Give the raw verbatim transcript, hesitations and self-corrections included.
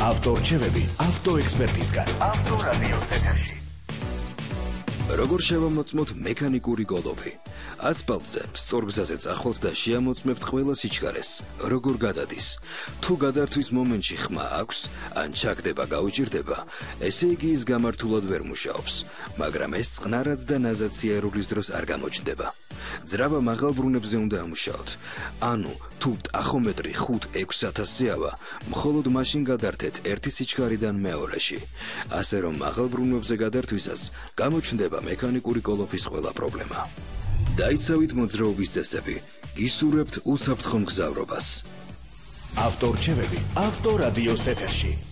ავტორჩევები ავტოექსპერტისგან. ავტორადიოს ეთერში. როგორ შევამოწმოთ მექანიკური გოლობი? ასფალტზე, სწორგზაზე წახვალთ და შეამოწმებთ ყველა სიჩქარეს. როგორ გადადის? თუ გადართვის მომენტში ხმა აქვს, ან ჩაგდება გაუჭირდება, ესე იგი ის გამართულად ვერ მუშაობს, მაგრამ ეს წყნარად და ნაზად სიარულის დროს არ გამოჩნდება. ძრავა მაღალ ბრუნებზე უნდა ამუშაოთ. ანუ, თუ ტახომეტრი ხუთ ექვს ათასზეავა, მხოლოდ მაშინ გადართეთ ერთი სიჩქარიდან მეორეში. ასე რომ მაღალ ბრუნვებზე გადართვისას გამოჩნდება მექანიკური კოლოფის ყველა პრობლემა. დაიცავით მოძრაობის წესები, გისურვებთ უსაფრთხო მგზავრობას. ავტორჩევები ავტორადიოს ეთერში.